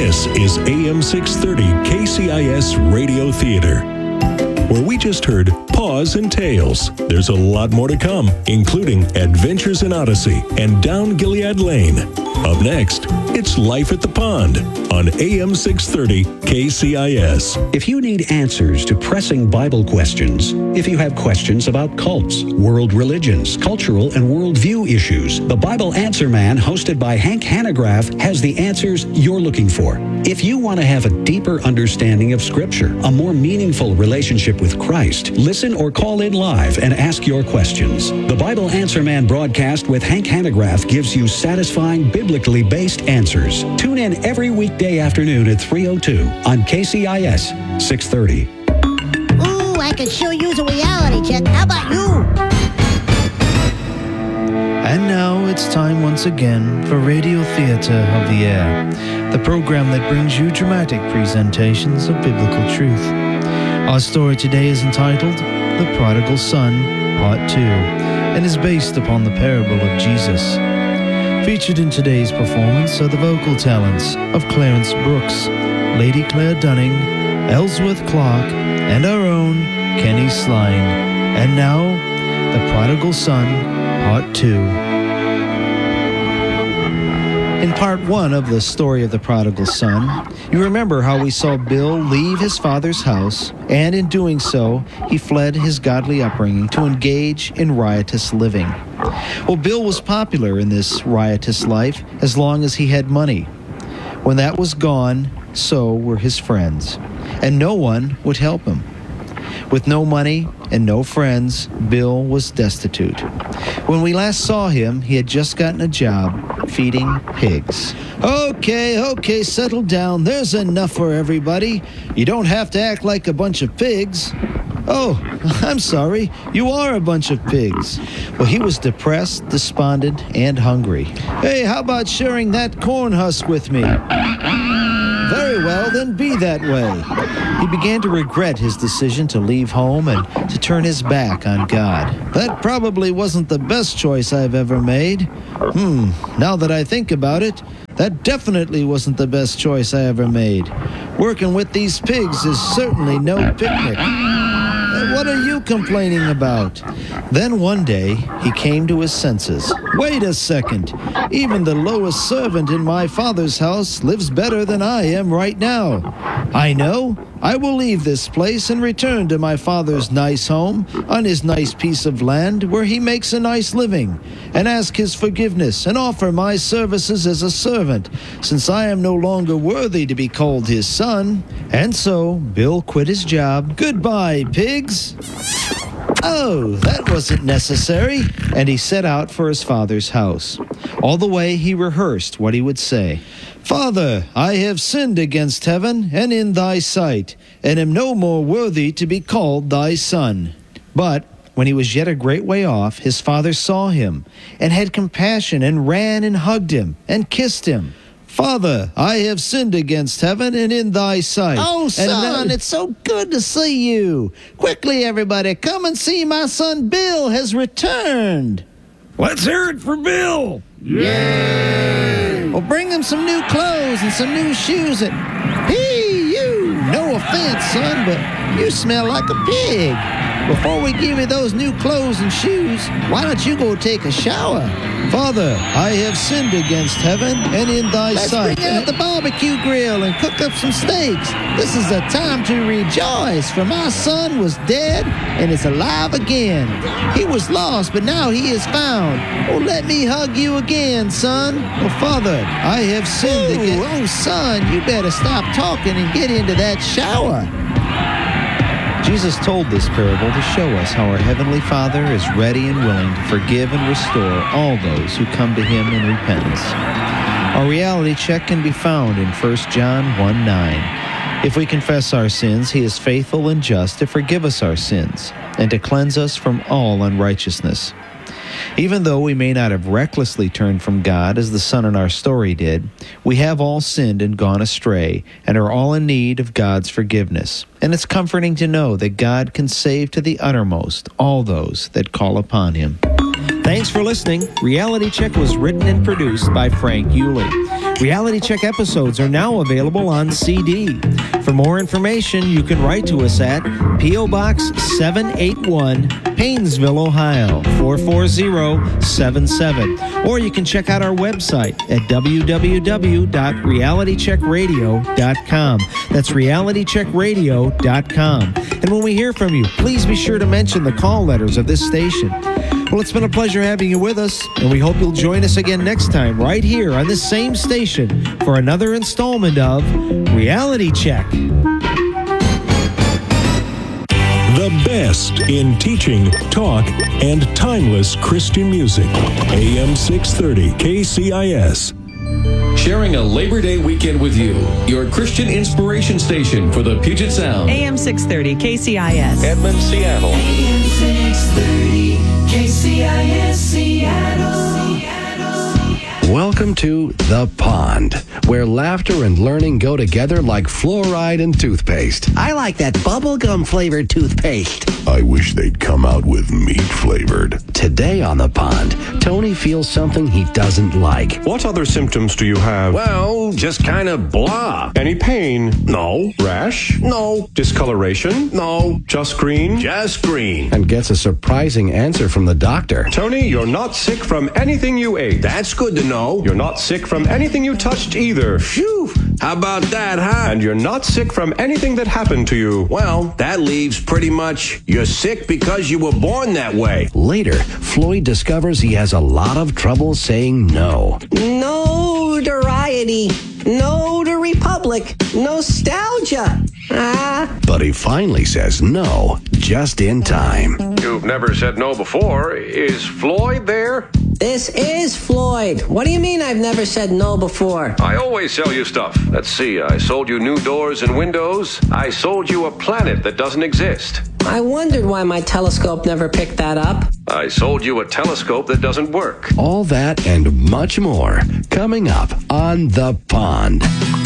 This is AM 630 KCIS Radio Theater, where we just heard Paws and Tales. There's a lot more to come, including Adventures in Odyssey and Down Gilead Lane. Up next, it's Life at the Pond on AM 630 KCIS. If you need answers to pressing Bible questions, if you have questions about cults, world religions, cultural and worldview issues, the Bible Answer Man, hosted by Hank Hanegraaff, has the answers you're looking for. If you want to have a deeper understanding of Scripture, a more meaningful relationship with Christ, listen or call in live and ask your questions. The Bible Answer Man broadcast with Hank Hanegraaff gives you satisfying, biblically based answers. Tune in every weekday afternoon at 3:02 on KCIS 630. Ooh, I could sure use a reality check. How about you? And now it's time once again for Radio Theater of the Air, the program that brings you dramatic presentations of biblical truth. Our story today is entitled The Prodigal Son, Part 2, and is based upon the parable of Jesus. Featured in today's performance are the vocal talents of Clarence Brooks, Lady Claire Dunning, Ellsworth Clark, and our own Kenny Sline. And now, The Prodigal Son, Part 2. In Part 1 of the story of the prodigal son, you remember how we saw Bill leave his father's house, and in doing so, he fled his godly upbringing to engage in riotous living. Well, Bill was popular in this riotous life as long as he had money. When that was gone, so were his friends, and no one would help him. With no money and no friends, Bill was destitute. When we last saw him, he had just gotten a job feeding pigs. Okay, settle down. There's enough for everybody. You don't have to act like a bunch of pigs. Oh, I'm sorry. You are a bunch of pigs. Well, he was depressed, despondent, and hungry. Hey, how about sharing that corn husk with me? Very well, then be that way. He began to regret his decision to leave home and to turn his back on God. That probably wasn't the best choice I've ever made. Now that I think about it, that definitely wasn't the best choice I ever made. Working with these pigs is certainly no picnic. What are you complaining about? Then one day, he came to his senses. Wait a second. Even the lowest servant in my father's house lives better than I am right now. I know. I will leave this place and return to my father's nice home on his nice piece of land where he makes a nice living, and ask his forgiveness and offer my services as a servant, since I am no longer worthy to be called his son. And so Bill quit his job. Goodbye, pigs. Oh, that wasn't necessary. And he set out for his father's house. All the way he rehearsed what he would say. Father, I have sinned against heaven and in thy sight, and am no more worthy to be called thy son. But when he was yet a great way off, his father saw him, and had compassion, and ran and hugged him, and kissed him. Father, I have sinned against heaven and in thy sight. Oh, son, it's so good to see you. Quickly, everybody, come and see my son Bill has returned. Let's hear it for Bill. Yay! Well, bring him some new clothes and some new shoes and... Hey, you! No offense, son, but you smell like a pig. Before we give you those new clothes and shoes, why don't you go take a shower? Father, I have sinned against heaven and in thy sight. Let's bring out the barbecue grill and cook up some steaks. This is a time to rejoice, for my son was dead and is alive again. He was lost, but now he is found. Oh, let me hug you again, son. Oh, Father, I have sinned against... Oh, son, you better stop talking and get into that shower. Jesus told this parable to show us how our Heavenly Father is ready and willing to forgive and restore all those who come to Him in repentance. Our reality check can be found in 1 John 1:9. If we confess our sins, He is faithful and just to forgive us our sins and to cleanse us from all unrighteousness. Even though we may not have recklessly turned from God as the son in our story did, we have all sinned and gone astray and are all in need of God's forgiveness. And it's comforting to know that God can save to the uttermost all those that call upon Him. Thanks for listening. Reality Check was written and produced by Frank Yulee. Reality Check episodes are now available on CD. For more information, you can write to us at P.O. Box 781, Paynesville, Ohio, 44077. Or you can check out our website at www.realitycheckradio.com. That's realitycheckradio.com. And when we hear from you, please be sure to mention the call letters of this station. Well, it's been a pleasure having you with us, and we hope you'll join us again next time right here on this same station for another installment of Reality Check. The best in teaching, talk, and timeless Christian music. AM 630 KCIS. Sharing a Labor Day weekend with you. Your Christian inspiration station for the Puget Sound. AM 630 KCIS. Edmond, Seattle. AM 630 KCIS, Seattle. Welcome to The Pond, where laughter and learning go together like fluoride and toothpaste. I like that bubblegum flavored toothpaste. I wish they'd come out with meat flavored. Today on The Pond, Tony feels something he doesn't like. What other symptoms do you have? Well, just kind of blah. Any pain? No. Rash? No. Discoloration? No. Just green? Just green. And gets a surprising answer from the doctor. Tony, you're not sick from anything you ate. That's good to know. You're not sick from anything you touched either. Phew. How about that, huh? And you're not sick from anything that happened to you. Well, that leaves pretty much you're sick because you were born that way. Later, Floyd discovers he has a lot of trouble saying no. Notoriety. No to Republic. Nostalgia. But he finally says no, just in time. You've never said no before. Is Floyd there? This is Floyd. What do you mean I've never said no before? I always sell you stuff. Let's see, I sold you new doors and windows. I sold you a planet that doesn't exist. I wondered why my telescope never picked that up. I sold you a telescope that doesn't work. All that and much more coming up on The Pond.